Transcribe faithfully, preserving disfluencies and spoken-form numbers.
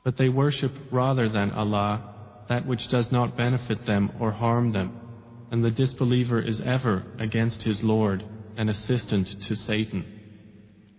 But they worship rather than Allah that which does not benefit them or harm them, and the disbeliever is ever against his Lord, an assistant to Satan.